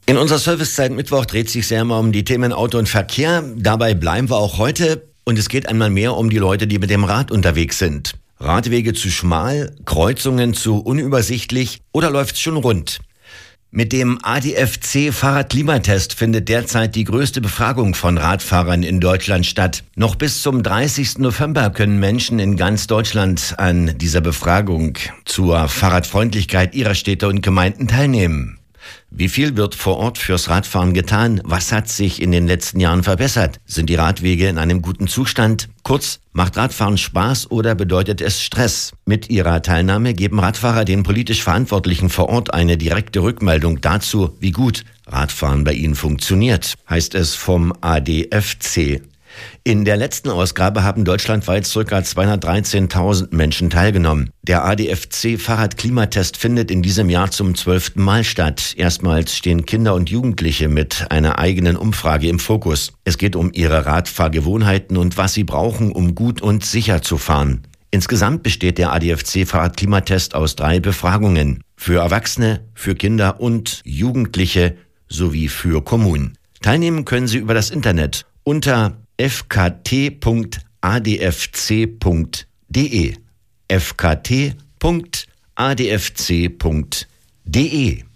In unserer Servicezeit Mittwoch dreht sich sehr immer um die Themen Auto und Verkehr. Dabei bleiben wir auch heute. Und es geht einmal mehr um die Leute, die mit dem Rad unterwegs sind. Radwege zu schmal, Kreuzungen zu unübersichtlich oder läuft's schon rund? Mit dem ADFC-Fahrradklimatest findet derzeit die größte Befragung von Radfahrern in Deutschland statt. Noch bis zum 30. November können Menschen in ganz Deutschland an dieser Befragung zur Fahrradfreundlichkeit ihrer Städte und Gemeinden teilnehmen. Wie viel wird vor Ort fürs Radfahren getan? Was hat sich in den letzten Jahren verbessert? Sind die Radwege in einem guten Zustand? Kurz, macht Radfahren Spaß oder bedeutet es Stress? Mit ihrer Teilnahme geben Radfahrer den politisch Verantwortlichen vor Ort eine direkte Rückmeldung dazu, wie gut Radfahren bei ihnen funktioniert, heißt es vom ADFC. In der letzten Ausgabe haben deutschlandweit ca. 213.000 Menschen teilgenommen. Der ADFC-Fahrradklimatest findet in diesem Jahr zum 12. Mal statt. Erstmals stehen Kinder und Jugendliche mit einer eigenen Umfrage im Fokus. Es geht um ihre Radfahrgewohnheiten und was sie brauchen, um gut und sicher zu fahren. Insgesamt besteht der ADFC-Fahrradklimatest aus 3 Befragungen. Für Erwachsene, für Kinder und Jugendliche sowie für Kommunen. Teilnehmen können Sie über das Internet unter fkt.adfc.de. fkt.adfc.de